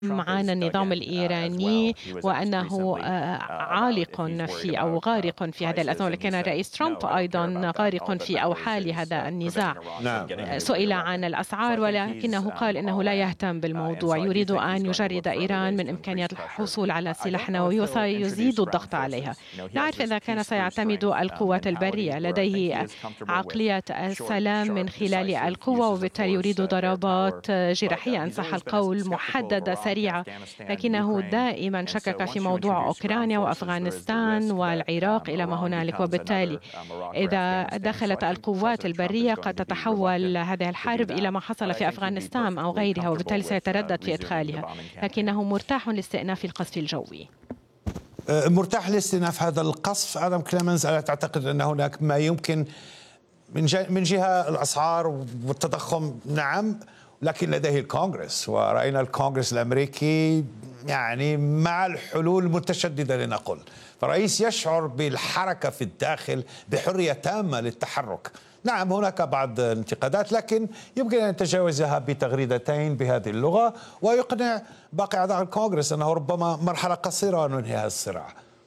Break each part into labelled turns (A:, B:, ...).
A: معانا النظام الإيراني وأنه عالق في أو غارق في هذا الأزمة، ولكن الرئيس ترامب أيضا غارق في أوحال هذا النزاع. سئل عن الأسعار ولكنه قال إنه لا يهتم بالموضوع، يريد أن يجرد إيران من إمكانية الحصول على سلاح نووي وسيزيد الضغط عليها. لا أعرف إذا كان سيعتمد القوات البرية، لديه عقلية السلام من خلال القوة، وبالتالي يريد ضربات جراحية إن صح القول محددة سريعة، لكنه دائما شكك في موضوع أوكرانيا وأفغانستان والعراق إلى ما هنالك، وبالتالي إذا دخلت القوات البرية قد تتحول هذه الحرب إلى ما حصل في أفغانستان أو غيرها، وبالتالي سيتردد في إدخالها، لكنه مرتاح لاستئناف القصف الجوي.
B: مرتاح لاستئناف هذا القصف. آدم كليمنز، ألا تعتقد أن هناك ما يمكن من جهة الأسعار والتضخم؟ نعم، لكن لديه الكونغرس، ورأينا الكونغرس الأمريكي يعني مع الحلول المتشددة لنقل، فرئيس يشعر بالحركة في الداخل بحرية تامة للتحرك. نعم هناك بعض الانتقادات، لكن يمكن أن يتجاوزها بتغريدتين بهذه اللغة ويقنع باقي أعضاء الكونغرس أنه ربما مرحلة قصيرة وننهي هذا الصراع.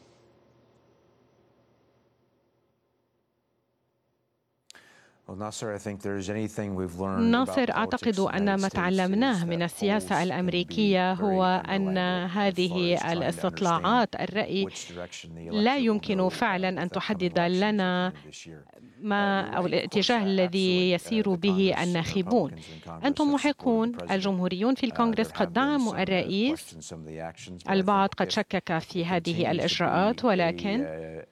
A: ناصر، أعتقد أن ما تعلمناه من السياسة الأمريكية هو أن هذه الاستطلاعات الرأي لا يمكن فعلا أن تحدد لنا ما أو الاتجاه الذي يسير به الناخبون. أنتم محقون، الجمهوريون في الكونغرس قد دعموا الرئيس، البعض قد شكك في هذه الإجراءات، ولكن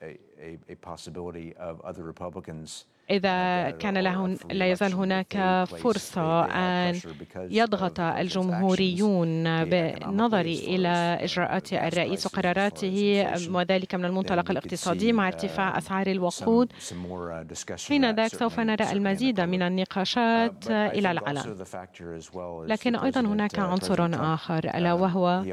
A: إذا كان لا يزال هناك فرصة أن يضغط الجمهوريون بالنظر إلى إجراءات الرئيس وقراراته، وذلك من المنطلق الاقتصادي مع ارتفاع أسعار الوقود، حين ذاك سوف نرى المزيد من النقاشات إلى العلن. لكن أيضا هناك عنصر آخر، ألا وهو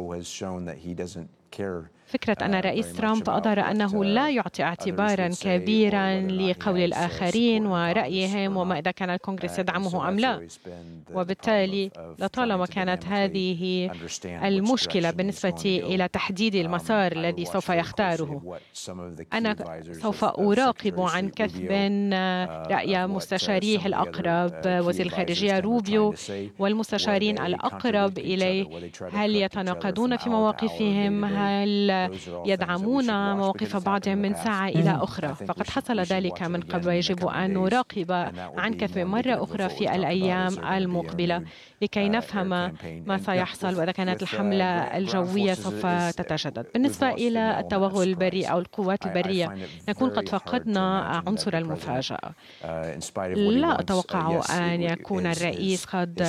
A: فكرة أن الرئيس ترامب أظهر أنه لا يعطي اعتبارا كبيرا لقول الآخرين ورأيهم وما إذا كان الكونغرس يدعمه أم لا، وبالتالي لطالما كانت هذه المشكلة بالنسبة إلى تحديد المسار الذي سوف يختاره. أنا سوف أراقب عن كثب رأي مستشاريه الأقرب وزير الخارجية روبيو والمستشارين الأقرب إليه، هل يتناقضون في مواقفهم، هل يدعمون مواقف بعضهم من ساعة إلى أخرى. فقد حصل ذلك من قبل، ويجب أن نراقب عن كثب مرة أخرى في الأيام المقبلة لكي نفهم ما سيحصل وإذا كانت الحملة الجوية سوف تتجدد. بالنسبة إلى التوغل البري أو القوات البرية، نكون قد فقدنا عنصر المفاجأة. لا أتوقع أن يكون الرئيس قد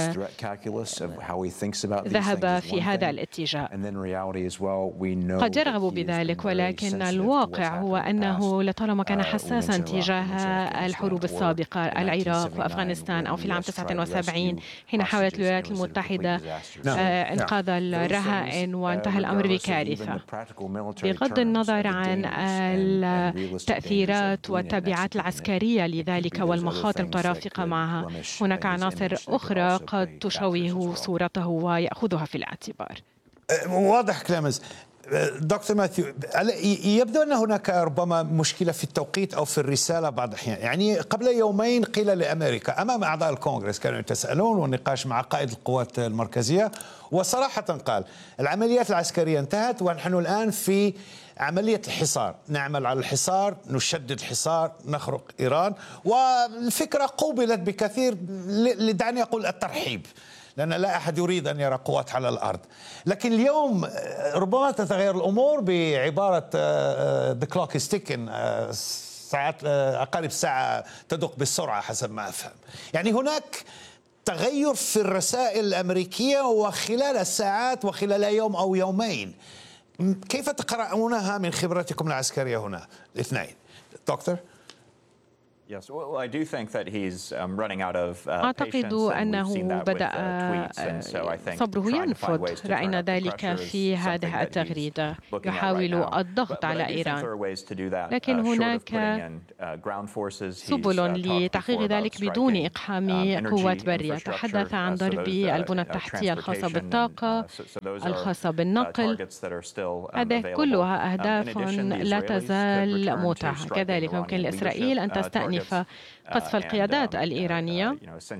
A: ذهب في هذا الاتجاه، قد يرغب بذلك، ولكن الواقع هو أنه لطالما كان حساسا تجاه الحروب السابقة، العراق وأفغانستان، أو في العام 79 حين حاولت الولايات المتحدة إنقاذ الرهائن وانتهى الأمر بكارثة. بغض النظر عن التأثيرات والتبعات العسكرية لذلك والمخاطر المترافقة معها، هناك عناصر أخرى قد تشوه صورته ويأخذها في الاعتبار.
B: واضح كلامز. دكتور ماثيو، يبدو أن هناك ربما مشكلة في التوقيت أو في الرسالة بعض الأحيان. يعني قبل يومين قيل لأمريكا أمام أعضاء الكونغرس كانوا يتساءلون والنقاش مع قائد القوات المركزية، وصراحة قال العمليات العسكرية انتهت ونحن الآن في عملية الحصار، نعمل على الحصار، نشدد الحصار، نخرق إيران. والفكرة قوبلت بكثير، دعني أقول الترحيب، لأن لا أحد يريد أن يرى قوات على الأرض. لكن اليوم ربما تتغير الأمور بعبارة the clock is ticking، ساعات أقارب ساعة تدق بالسرعة حسب ما أفهم. يعني هناك تغير في الرسائل الأمريكية وخلال الساعات وخلال يوم أو يومين. كيف تقرأونها من خبرتكم العسكرية هنا الاثنين؟ دكتور؟
A: أعتقد أنه بدأ صبره ينفد. رأينا ذلك في هذه التغريدة، يحاول الضغط على إيران، لكن هناك سبل لتحقيق ذلك بدون إقحام قوات برية. تحدث عن ضرب البنى التحتية الخاصة بالطاقة، الخاصة بالنقل. هذه كلها أهداف لا تزال متاحة. كذلك يمكن لإسرائيل أن تستأنف قصف القيادات الإيرانية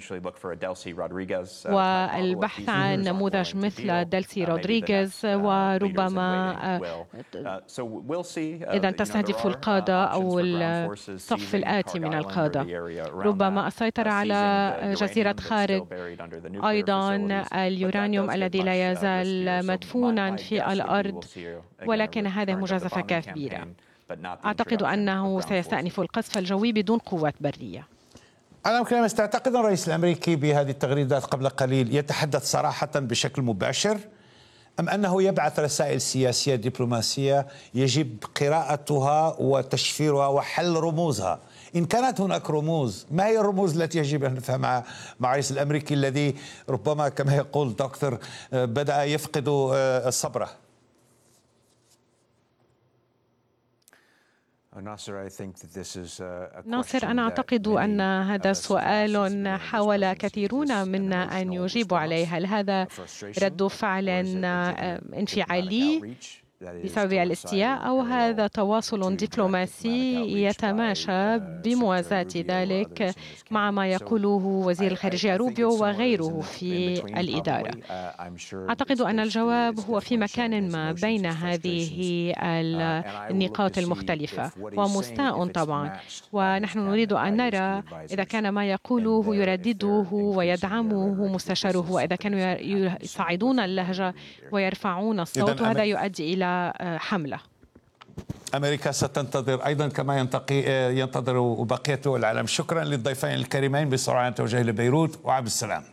A: والبحث عن نموذج مثل ديلسي رودريغيز، وربما إذا تستهدف القادة أو الصف الآتي من القادة، ربما السيطرة على جزيرة خارج. أيضا اليورانيوم الذي لا يزال مدفونا في الأرض، ولكن هذه مجازفة كبيرة. أعتقد أنه سيستأنف القصف الجوي بدون قوات برية.
B: أنا كلامس، تعتقد الرئيس الأمريكي بهذه التغريدات قبل قليل يتحدث صراحة بشكل مباشر، أم أنه يبعث رسائل سياسية دبلوماسية يجب قراءتها وتشفيرها وحل رموزها؟ إن كانت هناك رموز، ما هي الرموز التي يجب أن نفهمها مع الرئيس الأمريكي الذي ربما كما يقول دكتور بدأ يفقد صبره؟
A: ناصر، أنا أعتقد أن هذا سؤال حاول كثيرون منا أن يجيبوا عليه. هل هذا رد فعل انفعالي بسبب الاستياء، أو هذا تواصل دبلوماسي يتماشى بموازاة ذلك مع ما يقوله وزير الخارجية روبيو وغيره في الإدارة؟ أعتقد أن الجواب هو في مكان ما بين هذه النقاط المختلفة ومستاء طبعا، ونحن نريد أن نرى إذا كان ما يقوله يردده ويدعمه مستشاره، وإذا كانوا يصعدون اللهجة ويرفعون الصوت، وهذا يؤدي إلى حملة.
B: أمريكا ستنتظر أيضا كما ينتظر بقية دول العالم. شكرا للضيفين الكريمين. بسرعة نتوجه لبيروت وعبد السلام.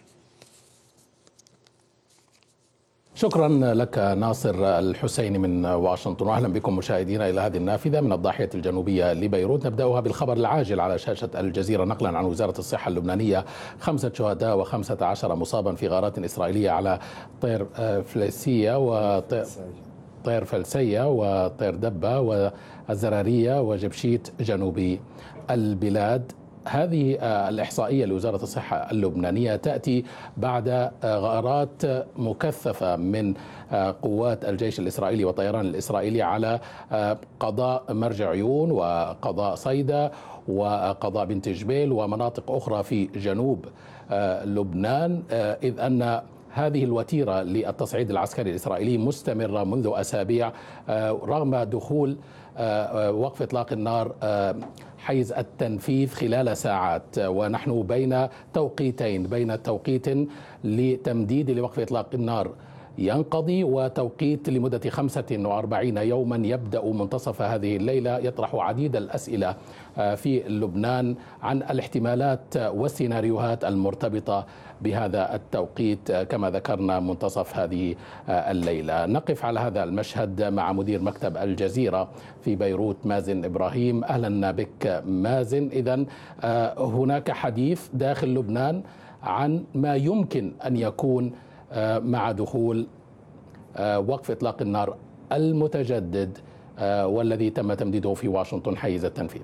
C: شكرا لك ناصر الحسيني من واشنطن، واهلا بكم مشاهدينا الى هذه النافذه من الضاحيه الجنوبيه لبيروت. نبداها بالخبر العاجل على شاشه الجزيره نقلا عن وزاره الصحه اللبنانيه: 5 شهداء و15 مصابا في غارات اسرائيليه على طير فلسيه طير فلسيه وطير دبه والزراريه وجبشيت جنوبي البلاد. هذه الإحصائية لوزارة الصحة اللبنانية تأتي بعد غارات مكثفة من قوات الجيش الإسرائيلي والطيران الإسرائيلي على قضاء مرجع عيون وقضاء صيدا وقضاء بنت جبيل ومناطق أخرى في جنوب لبنان، إذ أن هذه الوتيرة للتصعيد العسكري الإسرائيلي مستمرة منذ أسابيع رغم دخول وقف إطلاق النار حيز التنفيذ خلال ساعات. ونحن بين توقيتين، بين توقيت لتمديد لوقف إطلاق النار ينقضي وتوقيت لمدة 45 يوما يبدأ منتصف هذه الليلة، يطرح عديد الأسئلة في لبنان عن الاحتمالات والسيناريوهات المرتبطة بهذا التوقيت كما ذكرنا منتصف هذه الليلة. نقف على هذا المشهد مع مدير مكتب الجزيرة في بيروت مازن إبراهيم. أهلا بك مازن. إذن هناك حديث داخل لبنان عن ما يمكن أن يكون مع دخول وقف إطلاق النار المتجدد والذي تم تمديده في واشنطن حيز التنفيذ.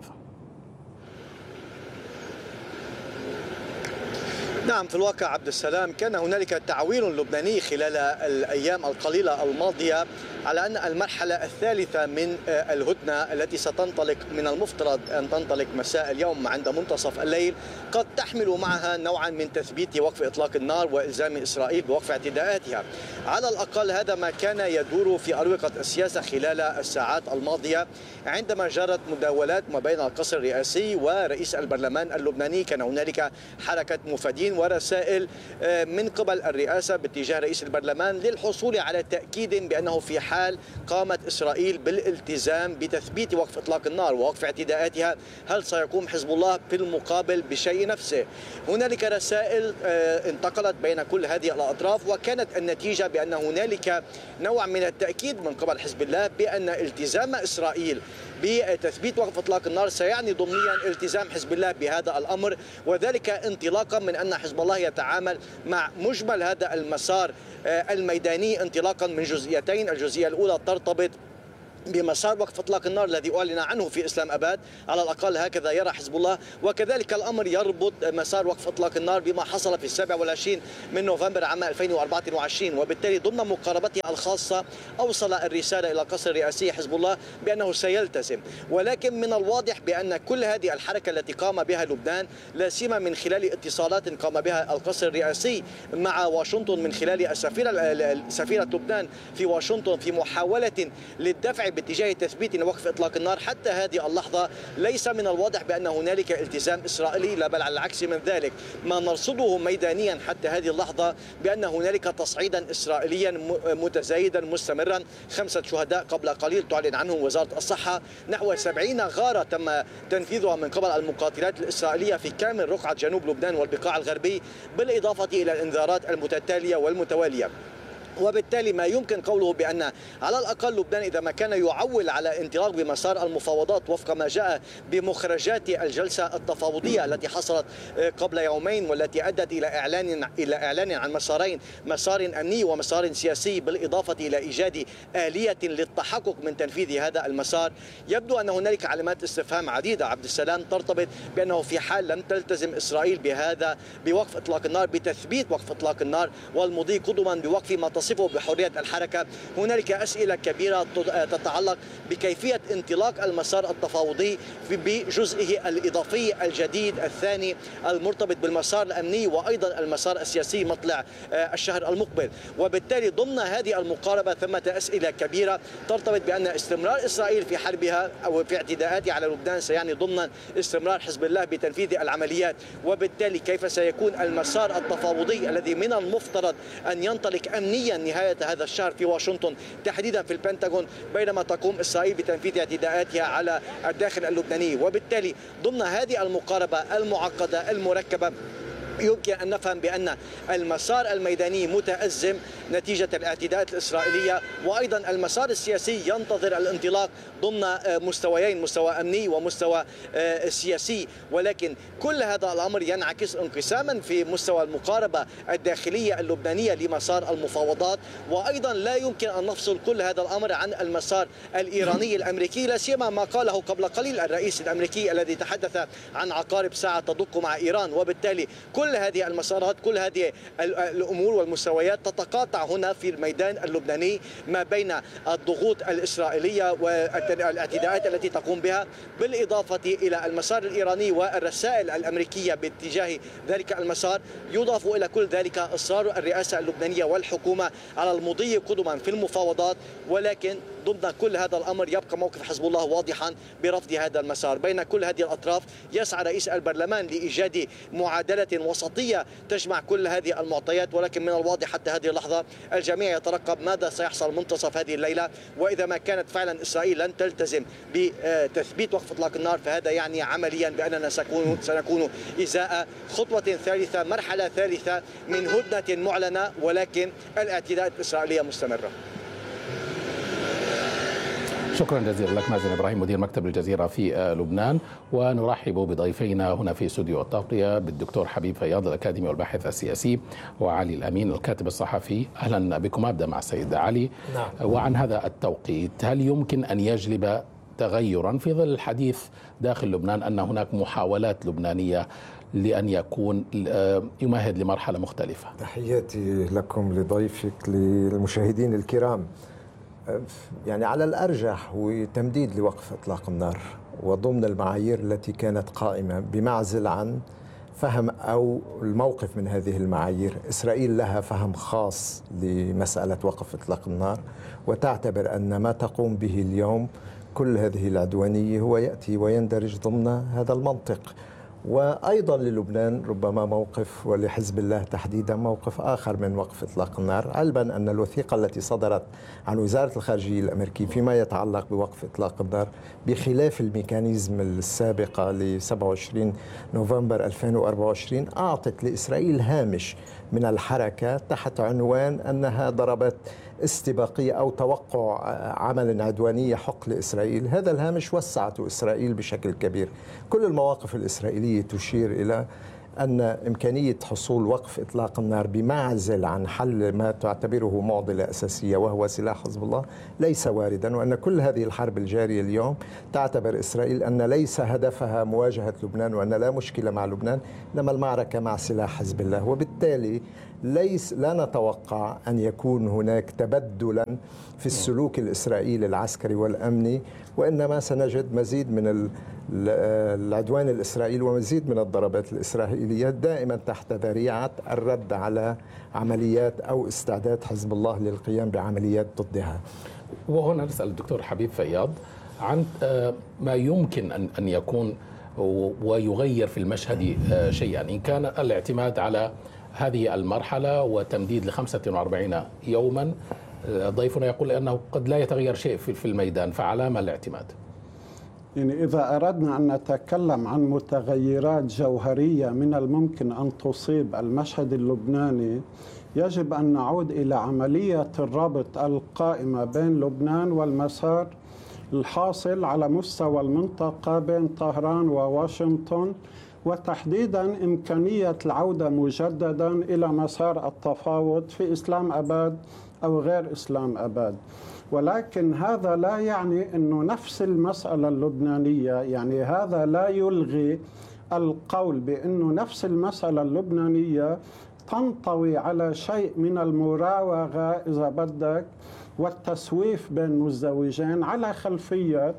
D: نعم، في الواقع عبد السلام كان هنالك تعويل لبناني خلال الأيام القليلة الماضية على أن المرحلة الثالثة من الهدنة التي ستنطلق من المفترض أن تنطلق مساء اليوم عند منتصف الليل قد تحمل معها نوعا من تثبيت وقف إطلاق النار وإلزام إسرائيل بوقف اعتداءاتها. على الأقل هذا ما كان يدور في أروقة السياسة خلال الساعات الماضية عندما جرت مداولات ما بين القصر الرئاسي ورئيس البرلمان اللبناني. كان هنالك حركة مفادين ورسائل من قبل الرئاسة باتجاه رئيس البرلمان للحصول على تأكيد بأنه في حال قامت إسرائيل بالالتزام بتثبيت وقف إطلاق النار ووقف اعتداءاتها، هل سيقوم حزب الله في المقابل بشيء نفسه؟ هنالك رسائل انتقلت بين كل هذه الأطراف، وكانت النتيجة بأن هنالك نوع من التأكيد من قبل حزب الله بأن التزام إسرائيل بتثبيت وقف إطلاق النار سيعني ضمنيا التزام حزب الله بهذا الأمر، وذلك انطلاقا من أن حزب الله يتعامل مع مجمل هذا المسار الميداني انطلاقا من جزئيتين. الجزئية الأولى ترتبط بمسار وقف إطلاق النار الذي أعلن عنه في إسلام أباد، على الأقل هكذا يرى حزب الله، وكذلك الأمر يربط مسار وقف إطلاق النار بما حصل في 27 من نوفمبر عام 2024، وبالتالي ضمن مقاربته الخاصة أوصل الرسالة إلى القصر الرئاسي حزب الله بأنه سيلتزم. ولكن من الواضح بأن كل هذه الحركة التي قام بها لبنان، لا سيما من خلال اتصالات قام بها القصر الرئاسي مع واشنطن من خلال سفيرة لبنان في واشنطن في محاولة للدفع باتجاه تثبيت وقف إطلاق النار، حتى هذه اللحظة ليس من الواضح بأن هنالك التزام إسرائيلي، لا بل على العكس من ذلك. ما نرصده ميدانيا حتى هذه اللحظة بأن هنالك تصعيدا إسرائيليا متزايدا مستمرا، 5 شهداء قبل قليل تعلن عنهم وزارة الصحة، نحو 70 غارة تم تنفيذها من قبل المقاتلات الإسرائيلية في كامل رقعة جنوب لبنان والبقاع الغربي، بالإضافة إلى الإنذارات المتتالية والمتوالية. وبالتالي ما يمكن قوله بأن على الأقل لبنان إذا ما كان يعول على انطلاق بمسار المفاوضات وفق ما جاء بمخرجات الجلسة التفاوضية التي حصلت قبل يومين والتي أدت إلى إعلان عن مسارين، مسار أمني ومسار سياسي، بالإضافة إلى إيجاد آلية للتحقق من تنفيذ هذا المسار، يبدو أن هنالك علامات استفهام عديدة عبد السلام ترتبط بأنه في حال لم تلتزم إسرائيل بوقف إطلاق النار، بتثبيت وقف إطلاق النار والمضي قدما بوقف ما تصفه بحرية الحركة، هنالك أسئلة كبيرة تتعلق بكيفية انطلاق المسار التفاوضي بجزئه الإضافي الجديد الثاني المرتبط بالمسار الأمني وأيضا المسار السياسي مطلع الشهر المقبل. وبالتالي ضمن هذه المقاربة ثمة أسئلة كبيرة ترتبط بأن استمرار إسرائيل في حربها أو في اعتداءاتها على لبنان سيعني ضمن استمرار حزب الله بتنفيذ العمليات، وبالتالي كيف سيكون المسار التفاوضي الذي من المفترض أن ينطلق أمنيا نهاية هذا الشهر في واشنطن تحديدا في البنتاغون، بينما تقوم إسرائيل بتنفيذ اعتداءاتها على الداخل اللبناني. وبالتالي ضمن هذه المقاربة المعقدة المركبة يمكن أن نفهم بأن المسار الميداني متأزم نتيجة الاعتداءات الإسرائيلية، وأيضا المسار السياسي ينتظر الانطلاق ضمن مستويين، مستوى أمني ومستوى سياسي. ولكن كل هذا الأمر ينعكس انقساما في مستوى المقاربة الداخلية اللبنانية لمسار المفاوضات، وأيضا لا يمكن أن نفصل كل هذا الأمر عن المسار الإيراني الأمريكي، لا سيما ما قاله قبل قليل الرئيس الأمريكي الذي تحدث عن عقارب ساعة تدق مع إيران. وبالتالي كل هذه المسارات، كل هذه الأمور والمستويات تتقاطع هنا في الميدان اللبناني ما بين الضغوط الإسرائيلية والاعتداءات التي تقوم بها، بالإضافة إلى المسار الإيراني والرسائل الأمريكية باتجاه ذلك المسار. يضاف إلى كل ذلك إصرار الرئاسة اللبنانية والحكومة على المضي قدما في المفاوضات، ولكن ضمن كل هذا الأمر يبقى موقف حزب الله واضحا برفض هذا المسار. بين كل هذه الأطراف يسعى رئيس البرلمان لإيجاد معادلة وسطية تجمع كل هذه المعطيات، ولكن من الواضح حتى هذه اللحظة الجميع يترقب ماذا سيحصل منتصف هذه الليلة. وإذا ما كانت فعلا إسرائيل لن تلتزم بتثبيت وقف إطلاق النار، فهذا يعني عمليا بأننا سنكون إزاء خطوة ثالثة، مرحلة ثالثة من هدنة معلنة، ولكن الاعتداءات الإسرائيلية مستمرة.
C: شكرا جزيلا لك مازن إبراهيم مدير مكتب الجزيرة في لبنان. ونرحب بضيفينا هنا في استوديو التغطية بالدكتور حبيب فياض الأكاديمي والباحث السياسي، وعلي الأمين الكاتب الصحفي. أهلا بكم. أبدأ مع السيد علي. وعن هذا التوقيت، هل يمكن أن يجلب تغيرا في ظل الحديث داخل لبنان أن هناك محاولات لبنانية لأن يكون يمهد لمرحلة مختلفة؟
E: تحياتي لكم لضيفك للمشاهدين الكرام. يعني على الأرجح هو تمديد لوقف إطلاق النار وضمن المعايير التي كانت قائمة بمعزل عن فهم أو الموقف من هذه المعايير. إسرائيل لها فهم خاص لمسألة وقف إطلاق النار، وتعتبر أن ما تقوم به اليوم كل هذه العدوانية هو يأتي ويندرج ضمن هذا المنطق. وأيضا للبنان ربما موقف، ولحزب الله تحديدا موقف آخر من وقف إطلاق النار، علما أن الوثيقة التي صدرت عن وزارة الخارجية الأمريكية فيما يتعلق بوقف إطلاق النار بخلاف الميكانيزم السابقة ل 27 نوفمبر 2024 أعطت لإسرائيل هامش من الحركة تحت عنوان أنها ضربت استباقية أو توقع عمل عدواني يحق لإسرائيل. هذا الهامش وسعته إسرائيل بشكل كبير. كل المواقف الإسرائيلية تشير إلى أن إمكانية حصول وقف إطلاق النار بمعزل عن حل ما تعتبره معضلة أساسية وهو سلاح حزب الله ليس واردا، وأن كل هذه الحرب الجارية اليوم تعتبر إسرائيل أن ليس هدفها مواجهة لبنان وأن لا مشكلة مع لبنان، إنما المعركة مع سلاح حزب الله. وبالتالي لا نتوقع أن يكون هناك تبدلا في السلوك الإسرائيلي العسكري والأمني، وإنما سنجد مزيد من العدوان الإسرائيلي ومزيد من الضربات الإسرائيلية دائما تحت ذريعة الرد على عمليات أو استعداد حزب الله للقيام بعمليات ضدها.
C: وهنا نسأل الدكتور حبيب فياض عن ما يمكن أن يكون ويغير في المشهد شيئا، إن كان الاعتماد على هذه المرحلة وتمديد ل45 يوما. ضيفنا يقول أنه قد لا يتغير شيء في الميدان، فعلى ما الاعتماد؟
F: يعني إذا أردنا أن نتكلم عن متغيرات جوهرية من الممكن أن تصيب المشهد اللبناني، يجب أن نعود إلى عملية الربط القائمة بين لبنان والمسار الحاصل على مستوى المنطقة بين طهران وواشنطن، وتحديدا إمكانية العودة مجددا إلى مسار التفاوض في إسلام أباد أو غير إسلام أباد. ولكن هذا لا يعني أنه نفس المسألة اللبنانية، يعني هذا لا يلغي القول بأنه نفس المسألة اللبنانية تنطوي على شيء من المراوغة إذا بدك والتسويف بين مزدوجين على خلفية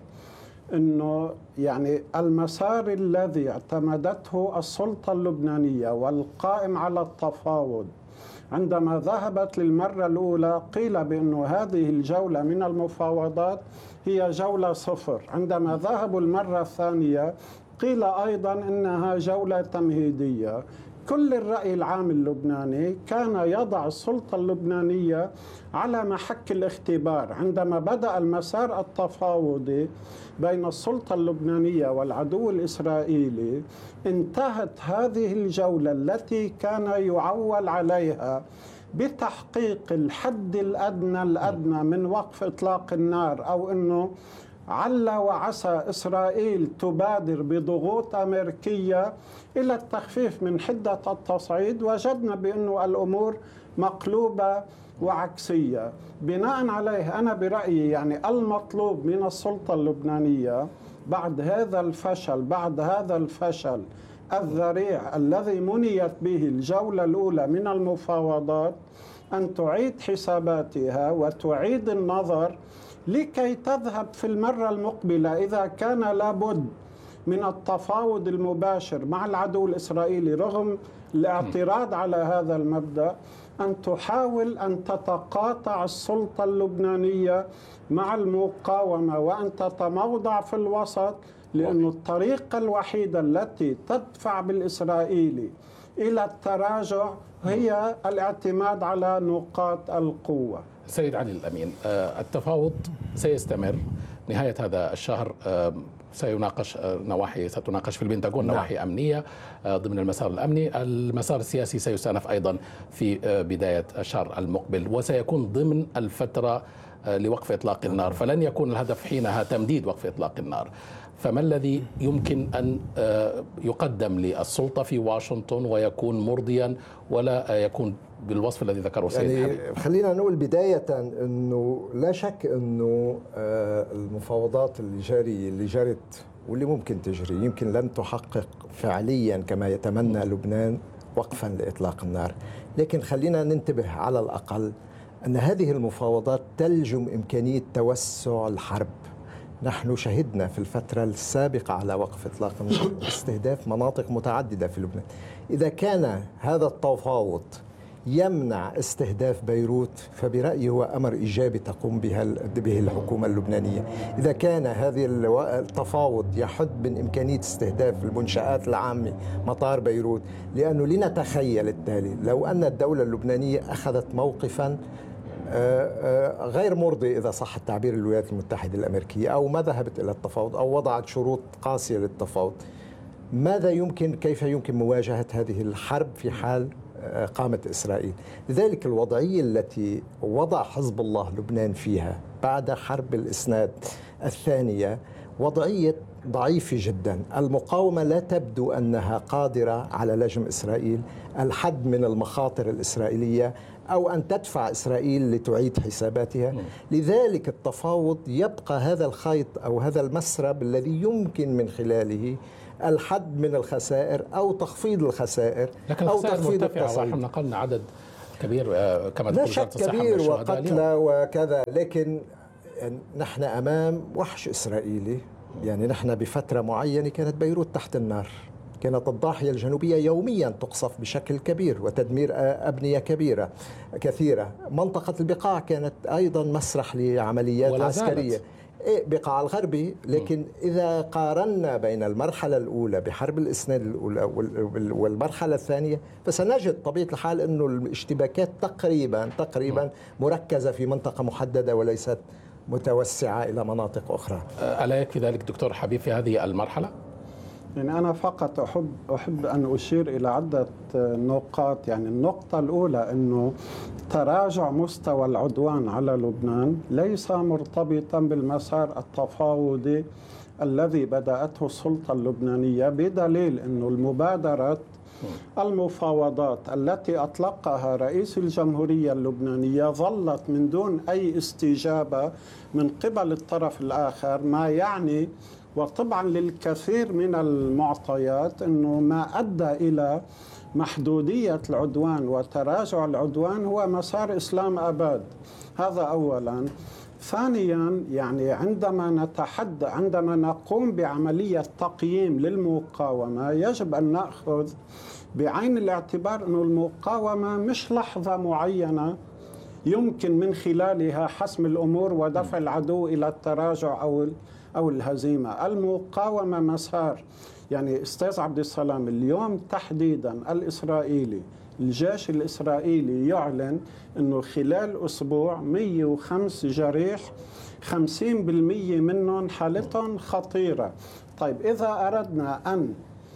F: أنه يعني المسار الذي اعتمدته السلطة اللبنانية والقائم على التفاوض عندما ذهبت للمرة الأولى قيل بأنه هذه الجولة من المفاوضات هي جولة صفر، عندما ذهبوا المرة الثانية قيل أيضا أنها جولة تمهيدية. كل الرأي العام اللبناني كان يضع السلطة اللبنانية على محك الاختبار. عندما بدأ المسار التفاوضي بين السلطة اللبنانية والعدو الإسرائيلي، انتهت هذه الجولة التي كان يعول عليها بتحقيق الحد الأدنى من وقف إطلاق النار، أو أنه عل وعسى إسرائيل تبادر بضغوط أمريكية إلى التخفيف من حدة التصعيد. وجدنا بأنه الأمور مقلوبة وعكسية. بناء عليه أنا برأيي يعني المطلوب من السلطة اللبنانية بعد هذا الفشل الذريع الذي منيت به الجولة الأولى من المفاوضات أن تعيد حساباتها وتعيد النظر لكي تذهب في المرة المقبلة إذا كان لابد من التفاوض المباشر مع العدو الإسرائيلي رغم الاعتراض على هذا المبدأ، أن تحاول أن تتقاطع السلطة اللبنانية مع المقاومة وأن تتموضع في الوسط، لأن الطريقة الوحيدة التي تدفع بالإسرائيلي إلى التراجع هي الاعتماد على نقاط القوة.
C: سيد علي الأمين، التفاوض سيستمر نهاية هذا الشهر، ستناقش في البنتاغون نواحي أمنية ضمن المسار الأمني. المسار السياسي سيستأنف أيضا في بداية الشهر المقبل، وسيكون ضمن الفترة لوقف إطلاق النار، فلن يكون الهدف حينها تمديد وقف إطلاق النار. فما الذي يمكن أن يقدم للسلطة في واشنطن ويكون مرضيا ولا يكون بالوصف الذي ذكره سيد حبيب؟
E: خلينا نقول بداية أنه لا شك أنه المفاوضات اللي جرت واللي ممكن تجري يمكن لن تحقق فعليا كما يتمنى لبنان وقفا لإطلاق النار، لكن خلينا ننتبه على الأقل أن هذه المفاوضات تلجم إمكانية توسع الحرب. نحن شهدنا في الفترة السابقة على وقف إطلاق النار استهداف مناطق متعددة في لبنان. إذا كان هذا التفاوض يمنع استهداف بيروت، فبرأيي هو أمر إيجابي تقوم به الحكومة اللبنانية. إذا كان هذه التفاوض يحد من إمكانية استهداف المنشآت العامة مطار بيروت، لأنه لنتخيل التالي: لو أن الدولة اللبنانية أخذت موقفا غير مرضي إذا صح التعبير للولايات المتحدة الأمريكية، أو ما ذهبت إلى التفاوض أو وضعت شروط قاسية للتفاوض، كيف يمكن مواجهة هذه الحرب في حال قامت إسرائيل؟ لذلك الوضعية التي وضع حزب الله لبنان فيها بعد حرب الإسناد الثانية وضعية ضعيفة جدا. المقاومة لا تبدو أنها قادرة على لجم إسرائيل، الحد من المخاطر الإسرائيلية، أو أن تدفع إسرائيل لتعيد حساباتها. لذلك التفاوض يبقى هذا الخيط أو هذا المسرب الذي يمكن من خلاله الحد من الخسائر أو تخفيض الخسائر،
C: لكن
E: أو تخفيض
C: التصعيد. ونحن نقلنا عدد كبير كما
E: لا شك كبير وقتلى وكذا، لكن نحن أمام وحش إسرائيلي. يعني نحن بفترة معينة كانت بيروت تحت النار، كانت الضاحية الجنوبية يوميا تقصف بشكل كبير وتدمير أبنية كثيرة. منطقة البقاع كانت أيضا مسرح لعمليات عسكرية، بقاع الغربي. لكن إذا قارنا بين المرحلة الأولى بحرب الإسناد الأولى والمرحلة الثانية، فسنجد طبيعة الحال أنه الاشتباكات تقريبا مركزة في منطقة محددة وليست متوسعة إلى مناطق أخرى.
C: ألا يكفي ذلك دكتور حبيب في هذه المرحلة؟
F: يعني أنا فقط أحب أن أشير إلى عدة نقاط. يعني النقطة الأولى أنه تراجع مستوى العدوان على لبنان ليس مرتبطا بالمسار التفاوضي الذي بدأته السلطة اللبنانية، بدليل أنه المفاوضات التي أطلقها رئيس الجمهورية اللبنانية ظلت من دون أي استجابة من قبل الطرف الآخر، ما يعني وطبعا للكثير من المعطيات أنه ما أدى إلى محدودية العدوان وتراجع العدوان هو مسار إسلام أباد. هذا أولا. ثانيا، يعني عندما نقوم بعملية تقييم للمقاومة يجب أن نأخذ بعين الاعتبار أن المقاومة مش لحظة معينة يمكن من خلالها حسم الأمور ودفع العدو إلى التراجع أو الهزيمة. المقاومة مسار. يعني أستاذ عبد السلام، اليوم تحديدا الجيش الإسرائيلي يعلن أنه خلال أسبوع 105 جريح، 50% منهم حالتهم خطيرة. طيب إذا أردنا أن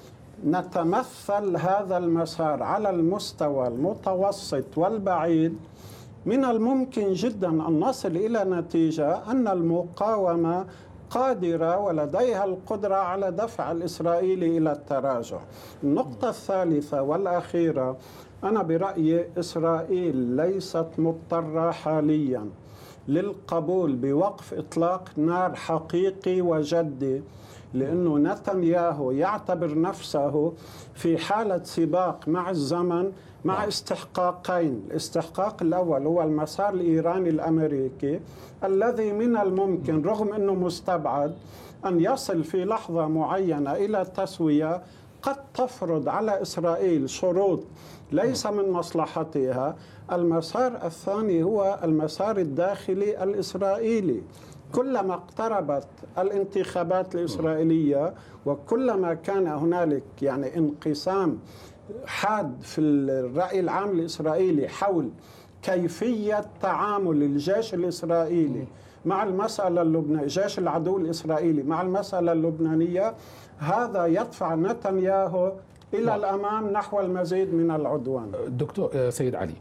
F: نتمثل هذا المسار على المستوى المتوسط والبعيد، من الممكن جدا أن نصل إلى نتيجة أن المقاومة قادرة ولديها القدرة على دفع الإسرائيلي إلى التراجع. النقطة الثالثة والأخيرة، أنا برأيي إسرائيل ليست مضطرة حاليا للقبول بوقف إطلاق نار حقيقي وجدي، لأنه نتنياهو يعتبر نفسه في حالة سباق مع الزمن مع استحقاقين. الاستحقاق الأول هو المسار الإيراني الأمريكي الذي من الممكن رغم أنه مستبعد أن يصل في لحظة معينة إلى تسوية قد تفرض على إسرائيل شروط ليس من مصلحتها. المسار الثاني هو المسار الداخلي الإسرائيلي. كلما اقتربت الانتخابات الإسرائيلية وكلما كان هنالك يعني انقسام حاد في الرأي العام الإسرائيلي حول كيفية تعامل الجيش الإسرائيلي مع المسألة اللبنانية، جيش العدو الإسرائيلي مع المسألة اللبنانية، هذا يدفع نتنياهو إلى الأمام نحو المزيد من العدوان.
C: دكتور سيد علي،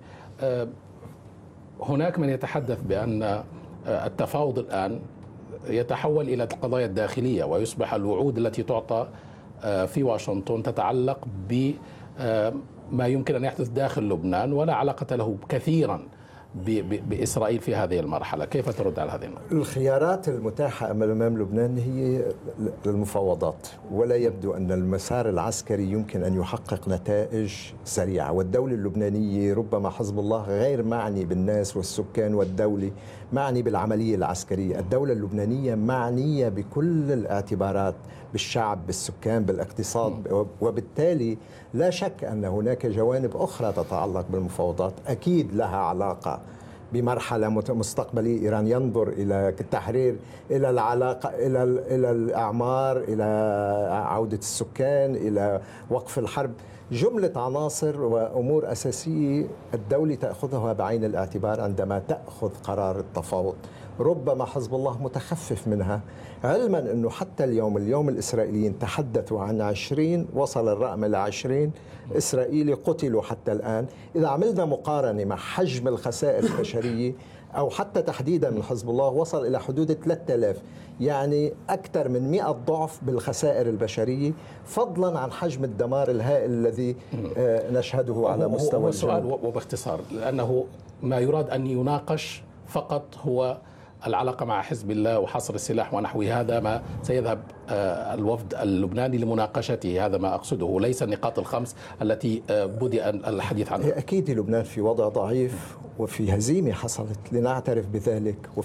C: هناك من يتحدث بأن التفاوض الآن يتحول إلى القضايا الداخلية ويصبح الوعود التي تعطى في واشنطن تتعلق بما يمكن أن يحدث داخل لبنان ولا علاقة له كثيرا بإسرائيل في هذه المرحلة. كيف ترد على هذه النقطة؟
E: الخيارات المتاحة أمام لبنان هي المفاوضات، ولا يبدو أن المسار العسكري يمكن أن يحقق نتائج سريعة، والدولة اللبنانية ربما حزب الله غير معني بالناس والسكان والدولة معني بالعملية العسكرية. الدولة اللبنانية معنية بكل الاعتبارات بالشعب، بالسكان، بالاقتصاد، وبالتالي لا شك أن هناك جوانب أخرى تتعلق بالمفاوضات أكيد لها علاقة بمرحلة مستقبلية. إيران ينظر إلى التحرير، إلى العلاقة، إلى الأعمار، إلى عودة السكان، إلى وقف الحرب، جملة عناصر وأمور أساسية الدولة تأخذها بعين الاعتبار عندما تأخذ قرار التفاوض. ربما حزب الله متخفف منها، علما أنه حتى اليوم الإسرائيليين تحدثوا عن 20، وصل الرقم إلى 20 إسرائيلي قتلوا حتى الآن. إذا عملنا مقارنة مع حجم الخسائر البشرية أو حتى تحديدا من حزب الله وصل إلى حدود 3000، يعني أكثر من 100 ضعف بالخسائر البشرية، فضلا عن حجم الدمار الهائل الذي نشهده على مستوى
C: السؤال. وباختصار، لأنه ما يراد أن يناقش فقط هو العلاقة مع حزب الله وحصر السلاح ونحو هذا ما سيذهب الوفد اللبناني لمناقشته، هذا ما أقصده، ليس النقاط الخمس التي بدأ الحديث عنها.
E: أكيد لبنان في وضع ضعيف وفي هزيمة حصلت، لنعترف بذلك.